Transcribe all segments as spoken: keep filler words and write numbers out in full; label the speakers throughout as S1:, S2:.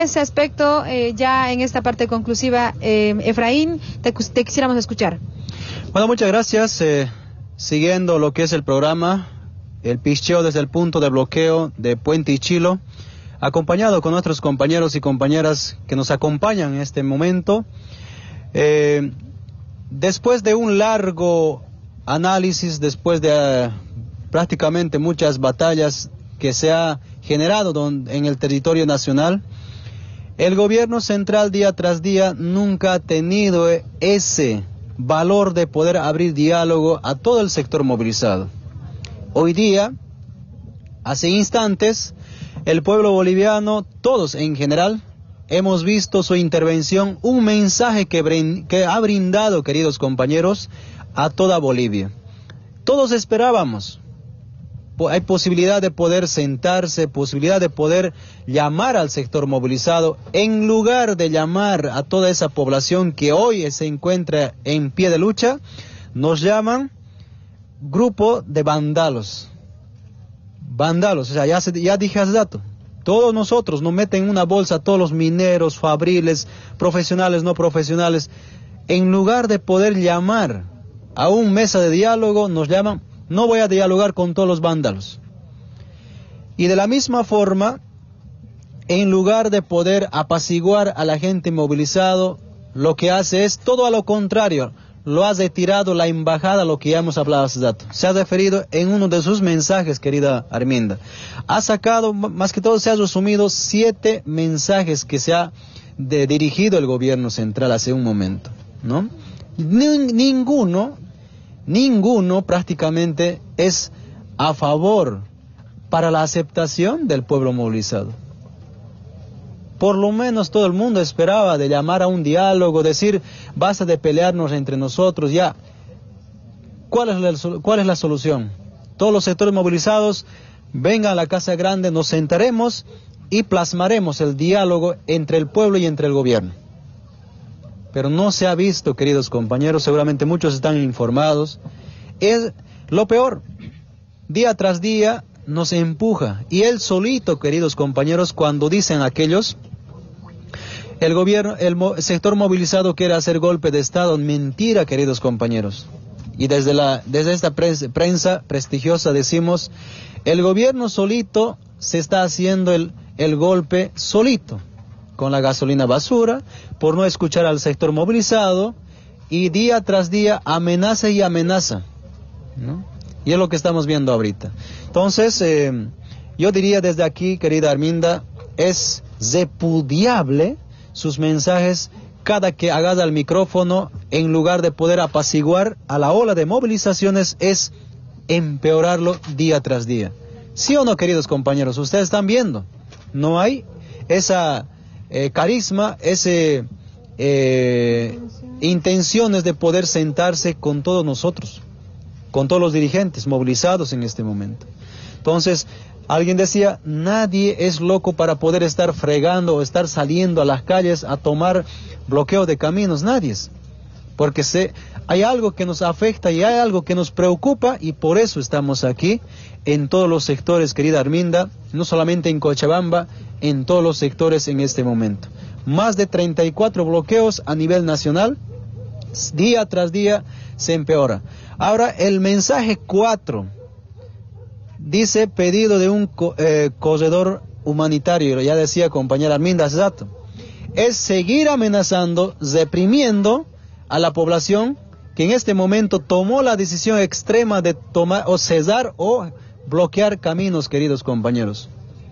S1: Ese aspecto, eh, ya en esta parte conclusiva, eh, Efraín, te, te quisiéramos escuchar.
S2: Bueno, muchas gracias. Eh, siguiendo lo que es el programa, el picheo desde el punto de bloqueo de Puente Ichilo, acompañado con nuestros compañeros y compañeras que nos acompañan en este momento. Eh, después de un largo análisis, después de uh, prácticamente muchas batallas que se ha generado don, en el territorio nacional, el gobierno central día tras día nunca ha tenido ese valor de poder abrir diálogo a todo el sector movilizado. Hoy día, hace instantes, el pueblo boliviano, todos en general, hemos visto su intervención, un mensaje que, que ha brindado, queridos compañeros, a toda Bolivia. Todos esperábamos. Hay posibilidad de poder sentarse, posibilidad de poder llamar al sector movilizado, en lugar de llamar a toda esa población que hoy se encuentra en pie de lucha, nos llaman grupo de vandalos. Vandalos, o sea, ya, se, ya dije hace rato, todos nosotros nos meten en una bolsa, todos los mineros, fabriles, profesionales, no profesionales, en lugar de poder llamar a una mesa de diálogo, nos llaman: no voy a dialogar con todos los vándalos. Y de la misma forma, en lugar de poder apaciguar a la gente movilizado, lo que hace es todo a lo contrario. Lo ha retirado la embajada, lo que ya hemos hablado hace rato. Se ha referido en uno de sus mensajes, querida Arminda. Ha sacado, más que todo se ha resumido, siete mensajes que se ha de, dirigido el gobierno central hace un momento, ¿no? Ni, ninguno... Ninguno prácticamente es a favor para la aceptación del pueblo movilizado. Por lo menos todo el mundo esperaba de llamar a un diálogo, decir: basta de pelearnos entre nosotros, ya. ¿Cuál es la, cuál es la solución? Todos los sectores movilizados vengan a la Casa Grande, nos sentaremos y plasmaremos el diálogo entre el pueblo y entre el gobierno. Pero no se ha visto, queridos compañeros, seguramente muchos están informados. Es lo peor, día tras día nos empuja. Y él solito, queridos compañeros, cuando dicen aquellos, el gobierno, el mo sector movilizado quiere hacer golpe de Estado, mentira, queridos compañeros. Y desde, la, desde esta prensa, prensa prestigiosa decimos: el gobierno solito se está haciendo el, el golpe solito, con la gasolina basura, por no escuchar al sector movilizado, y día tras día amenaza y amenaza, ¿no? Y es lo que estamos viendo ahorita. Entonces, eh, yo diría desde aquí, querida Arminda, es repudiable sus mensajes cada que agarra el micrófono, en lugar de poder apaciguar a la ola de movilizaciones, es empeorarlo día tras día. ¿Sí o no, queridos compañeros? Ustedes están viendo, no hay esa... Eh, carisma, ese eh, intenciones de poder sentarse con todos nosotros, con todos los dirigentes movilizados en este momento. Entonces, alguien decía: nadie es loco para poder estar fregando o estar saliendo a las calles a tomar bloqueo de caminos, nadie es. Porque se, hay algo que nos afecta y hay algo que nos preocupa, y por eso estamos aquí en todos los sectores, querida Arminda, no solamente en Cochabamba, en todos los sectores en este momento. Más de treinta y cuatro bloqueos a nivel nacional, día tras día se empeora. Ahora, el mensaje cuatro dice: pedido de un eh, corredor humanitario, ya decía compañera Arminda hace rato, es seguir amenazando, reprimiendo a la población que en este momento tomó la decisión extrema de tomar o cesar o bloquear caminos, queridos compañeros.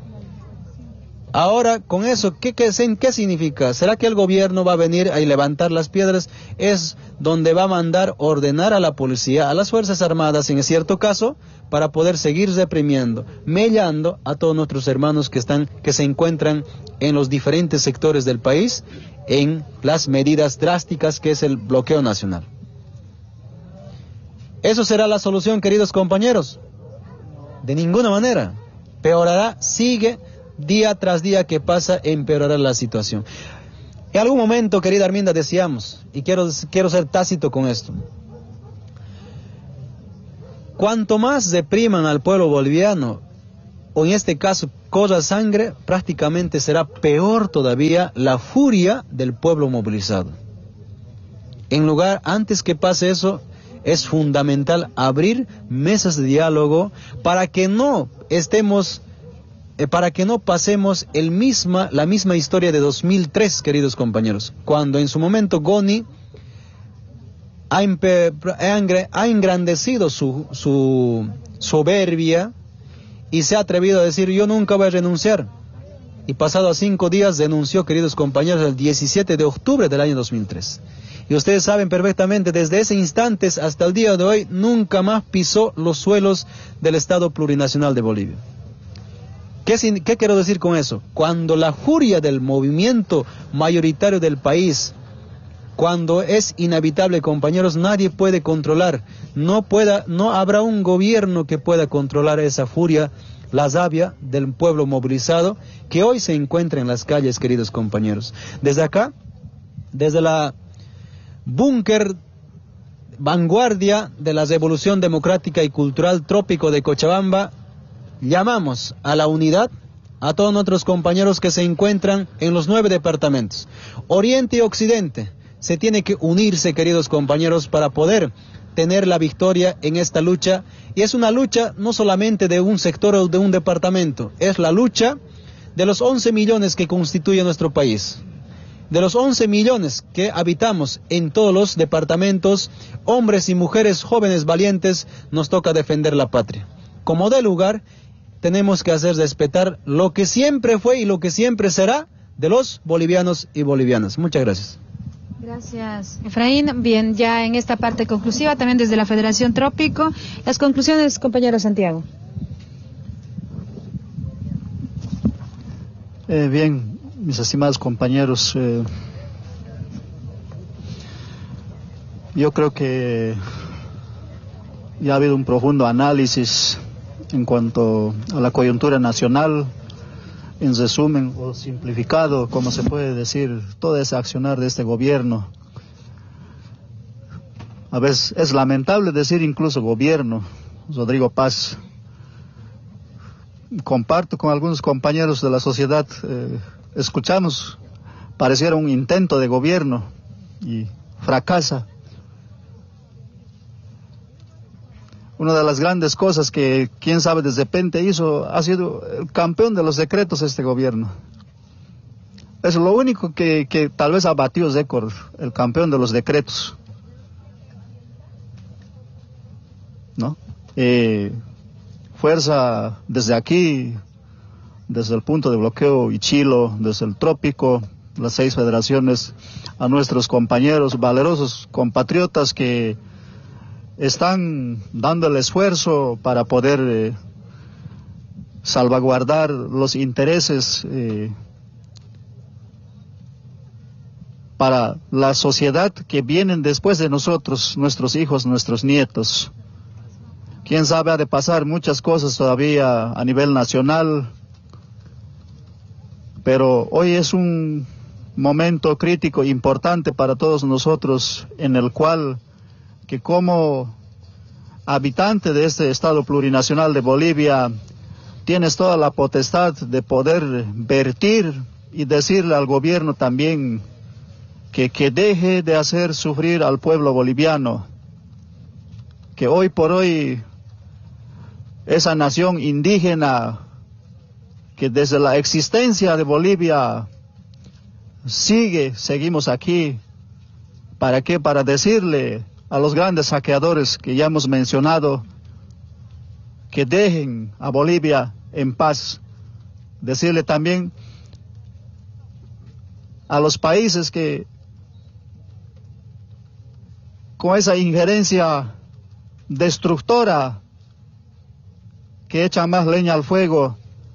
S2: Ahora, con eso, ¿qué, qué, ¿qué significa? ¿Será que el gobierno va a venir a levantar las piedras? Es donde va a mandar ordenar a la policía, a las Fuerzas Armadas, en cierto caso, para poder seguir reprimiendo, mellando a todos nuestros hermanos que están, que se encuentran en los diferentes sectores del país, en las medidas drásticas que es el bloqueo nacional. ¿Eso será la solución, queridos compañeros? De ninguna manera. Peorará, sigue, día tras día que pasa, empeorará la situación. En algún momento, querida Arminda, decíamos, y quiero, quiero ser tácito con esto: cuanto más repriman al pueblo boliviano, o en este caso corra sangre, prácticamente será peor todavía la furia del pueblo movilizado. En lugar, antes que pase eso, es fundamental abrir mesas de diálogo para que no estemos, eh, para que no pasemos el misma, la misma historia de dos mil tres, queridos compañeros, cuando en su momento Goni ha, ha engrandecido su, su soberbia y se ha atrevido a decir: yo nunca voy a renunciar. Y pasado a cinco días denunció, queridos compañeros, el diecisiete de octubre del año dos mil tres. Y ustedes saben perfectamente, desde ese instante hasta el día de hoy, nunca más pisó los suelos del Estado Plurinacional de Bolivia. ¿Qué, qué quiero decir con eso? Cuando la furia del movimiento mayoritario del país, cuando es inhabitable, compañeros, nadie puede controlar, no, pueda, no habrá un gobierno que pueda controlar esa furia, la savia del pueblo movilizado, que hoy se encuentra en las calles, queridos compañeros. Desde acá, desde la búnker vanguardia de la Revolución Democrática y Cultural Trópico de Cochabamba, llamamos a la unidad a todos nuestros compañeros que se encuentran en los nueve departamentos. Oriente y Occidente se tiene que unirse, queridos compañeros, para poder tener la victoria en esta lucha. Y es una lucha no solamente de un sector o de un departamento, es la lucha de los once millones que constituye nuestro país. De los once millones que habitamos en todos los departamentos, hombres y mujeres jóvenes valientes, nos toca defender la patria. Como de lugar, tenemos que hacer respetar lo que siempre fue y lo que siempre será de los bolivianos y bolivianas. Muchas gracias.
S1: Gracias, Efraín. Bien, ya en esta parte conclusiva, también desde la Federación Trópico, las conclusiones, compañero Santiago.
S3: Eh, bien. Mis estimados compañeros, eh, yo creo que ya ha habido un profundo análisis en cuanto a la coyuntura nacional, en resumen o simplificado, como se puede decir, todo ese accionar de este gobierno. A veces es lamentable decir incluso gobierno. Rodrigo Paz, comparto con algunos compañeros de la sociedad, eh, escuchamos, pareciera un intento de gobierno y fracasa. Una de las grandes cosas que, quién sabe, desde repente hizo, ha sido el campeón de los decretos este gobierno. Es lo único que, que tal vez ha batido récord, el campeón de los decretos. ¿No? Eh, fuerza desde aquí, desde el punto de bloqueo Ichilo, desde el trópico, las seis federaciones, a nuestros compañeros, valerosos compatriotas que están dando el esfuerzo para poder eh, salvaguardar los intereses eh, para la sociedad que vienen después de nosotros, nuestros hijos, nuestros nietos. Quién sabe, ha de pasar muchas cosas todavía a nivel nacional, pero hoy es un momento crítico importante para todos nosotros, en el cual que como habitante de este Estado Plurinacional de Bolivia tienes toda la potestad de poder vertir y decirle al gobierno también que, que deje de hacer sufrir al pueblo boliviano, que hoy por hoy esa nación indígena que desde la existencia de Bolivia sigue, seguimos aquí. ¿Para qué? Para decirle a los grandes saqueadores que ya hemos mencionado que dejen a Bolivia en paz. Decirle también a los países que con esa injerencia destructora que echan más leña al fuego,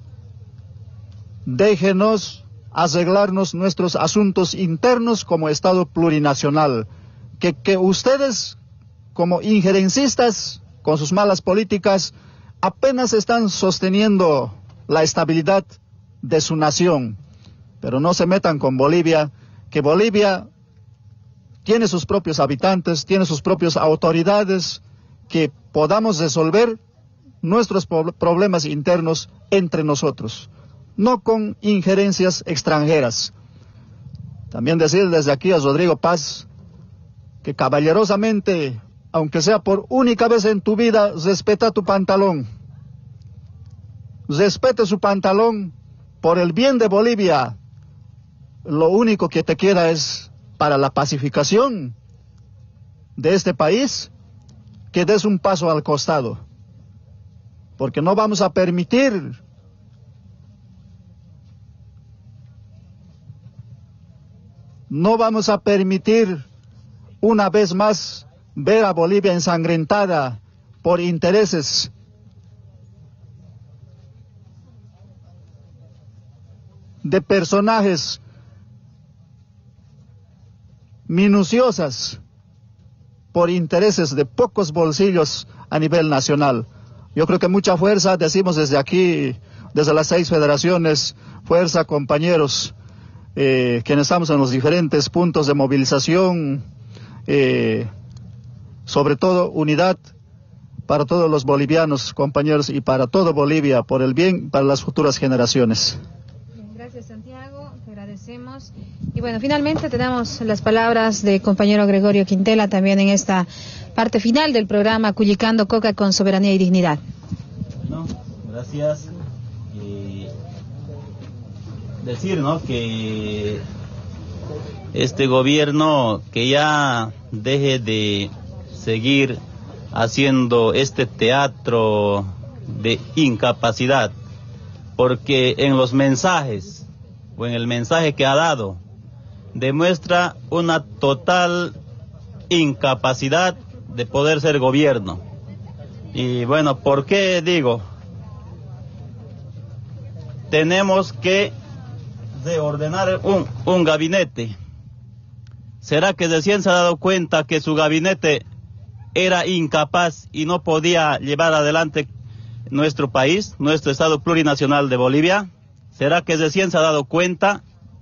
S3: déjenos arreglarnos nuestros asuntos internos como Estado plurinacional. Que, que ustedes, como injerencistas, con sus malas políticas, apenas están sosteniendo la estabilidad de su nación. Pero no se metan con Bolivia, que Bolivia tiene sus propios habitantes, tiene sus propias autoridades, que podamos resolver nuestros problemas internos entre nosotros. no con injerencias extranjeras. También decir desde aquí a Rodrigo Paz que caballerosamente, aunque sea por única vez en tu vida, respeta tu pantalón. Respete su pantalón por el bien de Bolivia. Lo único que te queda es para la pacificación de este país, que des un paso al costado, porque no vamos a permitir no vamos a permitir una vez más ver a Bolivia ensangrentada por intereses de personajes minuciosas, por intereses de pocos bolsillos a nivel nacional. Yo creo que mucha fuerza, decimos desde aquí, desde las seis federaciones, fuerza, compañeros, eh, quienes estamos en los diferentes puntos de movilización, eh, sobre todo unidad para todos los bolivianos, compañeros, y para todo Bolivia, por el bien, para las futuras generaciones.
S1: Gracias, Santiago, te agradecemos. Y bueno, finalmente tenemos las palabras de compañero Gregorio Quintela también en esta parte final del programa Culicando Coca con Soberanía y Dignidad.
S4: Bueno, gracias. Eh, decir, ¿no?, que este gobierno que ya deje de seguir haciendo este teatro de incapacidad, porque en los mensajes o en el mensaje que ha dado demuestra una total incapacidad de poder ser gobierno. Y bueno, ¿por qué digo? Tenemos que reordenar un, un gabinete. ¿Será que recién se ha dado cuenta que su gabinete era incapaz y no podía llevar adelante nuestro país, nuestro Estado plurinacional de Bolivia? ¿Será que recién se ha dado cuenta?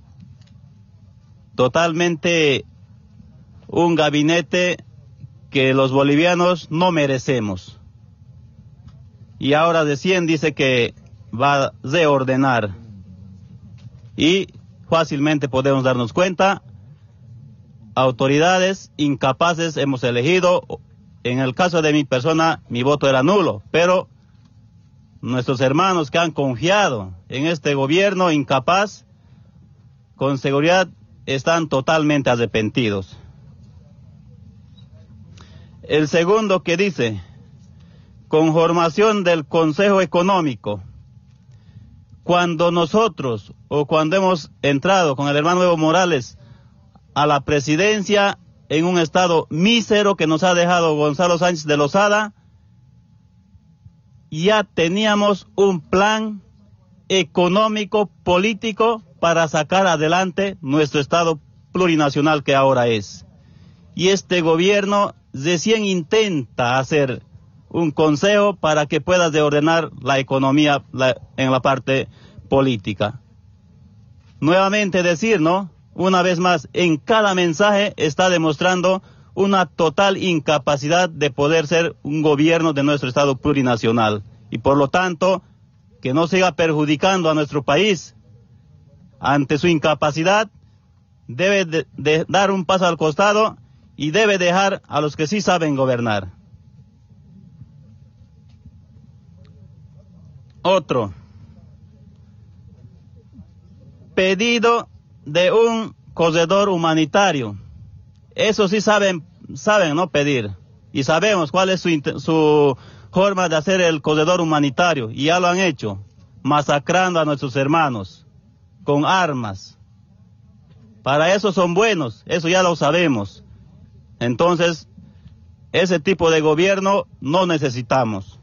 S4: Totalmente un gabinete que los bolivianos no merecemos. Y ahora recién dice que va a reordenar. Y fácilmente podemos darnos cuenta, autoridades incapaces hemos elegido. En el caso de mi persona, mi voto era nulo, pero nuestros hermanos que han confiado en este gobierno incapaz, con seguridad están totalmente arrepentidos. El segundo que dice, conformación del Consejo Económico. Cuando nosotros, o cuando hemos entrado con el hermano Evo Morales a la presidencia, en un estado mísero que nos ha dejado Gonzalo Sánchez de Lozada, ya teníamos un plan económico, político, para sacar adelante nuestro Estado plurinacional que ahora es. Y este gobierno recién intenta hacer un consejo para que pueda reordenar la economía la, en la parte política. Nuevamente decir, ¿no?, una vez más, en cada mensaje está demostrando una total incapacidad de poder ser un gobierno de nuestro Estado plurinacional. Y por lo tanto, que no siga perjudicando a nuestro país. Ante su incapacidad, debe de, de dar un paso al costado y debe dejar a los que sí saben gobernar. Otro. Pedido de un corredor humanitario. Eso sí saben, saben, ¿no?, pedir. Y sabemos cuál es su, su forma de hacer el corredor humanitario. Y ya lo han hecho, masacrando a nuestros hermanos con armas. Para eso son buenos, eso ya lo sabemos. Entonces, ese tipo de gobierno no necesitamos.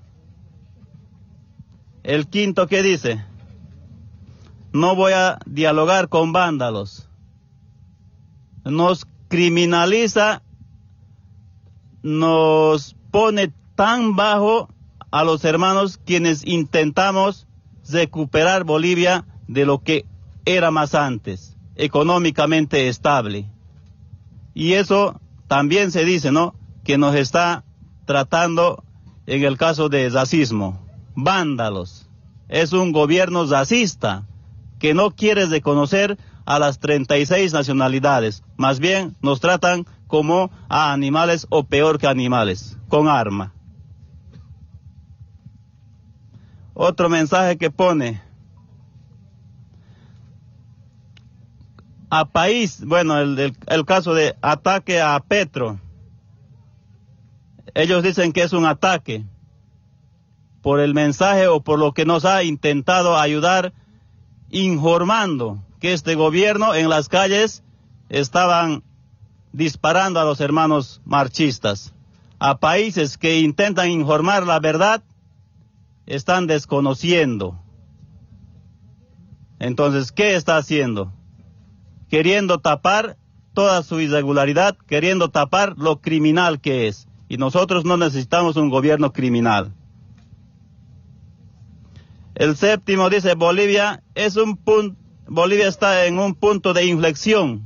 S4: El quinto que dice, no voy a dialogar con vándalos. Nos criminaliza, nos pone tan bajo a los hermanos quienes intentamos recuperar Bolivia de lo que era más antes, económicamente estable. Y eso también se dice, ¿no?, que nos está tratando en el caso de racismo. Vándalos. Es un gobierno racista, que no quiere reconocer a las treinta y seis nacionalidades. Más bien nos tratan como a animales o peor que animales, con arma. Otro mensaje que pone. A país, bueno, el, el, el caso de ataque a Petro. Ellos dicen que es un ataque por el mensaje o por lo que nos ha intentado ayudar informando que este gobierno en las calles estaban disparando a los hermanos marchistas. A países que intentan informar la verdad, están desconociendo. Entonces, ¿qué está haciendo? Queriendo tapar toda su irregularidad, queriendo tapar lo criminal que es. Y nosotros no necesitamos un gobierno criminal. El séptimo dice, Bolivia es un punto, Bolivia está en un punto de inflexión.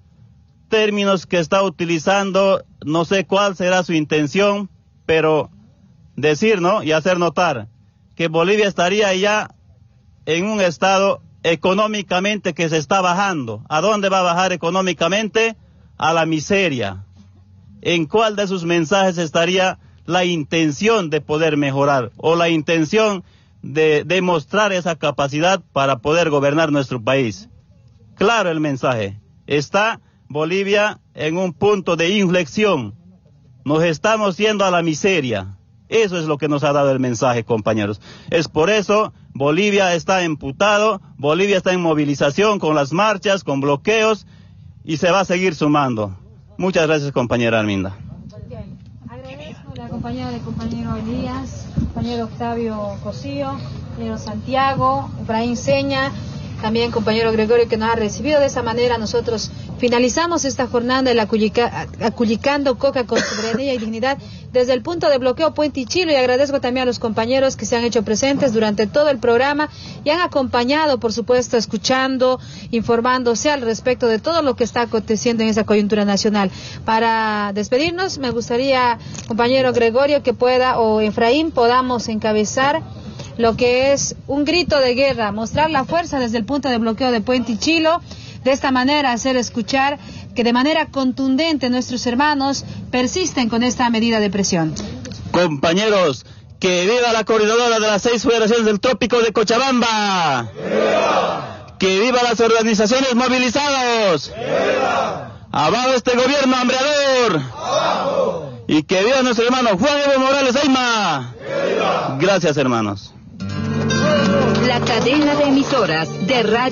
S4: Términos que está utilizando, no sé cuál será su intención, pero decir, ¿no? Y hacer notar que Bolivia estaría ya en un estado económicamente que se está bajando. ¿A dónde va a bajar económicamente? A la miseria. ¿En cuál de sus mensajes estaría la intención de poder mejorar o la intención de demostrar esa capacidad para poder gobernar nuestro país? Claro el mensaje. Está Bolivia en un punto de inflexión. Nos estamos yendo a la miseria. Eso es lo que nos ha dado el mensaje, compañeros. Es por eso Bolivia está emputado, Bolivia está en movilización con las marchas, con bloqueos y se va a seguir sumando. Muchas gracias, compañera Arminda.
S1: Bien, agradezco la compañía del compañero Elías, compañero Octavio Cosío, compañero Santiago, Efraín Seña, también compañero Gregorio que nos ha recibido. De esa manera nosotros finalizamos esta jornada de la Aculica, Aculicando Coca con soberanía y dignidad desde el punto de bloqueo Puente Ichilo, y agradezco también a los compañeros que se han hecho presentes durante todo el programa y han acompañado, por supuesto, escuchando, informándose al respecto de todo lo que está aconteciendo en esa coyuntura nacional. Para despedirnos, me gustaría, compañero Gregorio, que pueda, o Efraín, podamos encabezar lo que es un grito de guerra, mostrar la fuerza desde el punto de bloqueo de Puente Ichilo. De esta manera hacer escuchar que de manera contundente nuestros hermanos persisten con esta medida de presión.
S4: Compañeros, que viva la coordinadora de las seis federaciones del Trópico de Cochabamba. ¡Viva! Que viva las organizaciones movilizadas. ¡Viva! Abajo este gobierno hambreador. ¡Abajo! Y que viva nuestro hermano Juan Evo Morales Ayma. ¡Viva! Gracias, hermanos.
S5: La cadena de emisoras de radio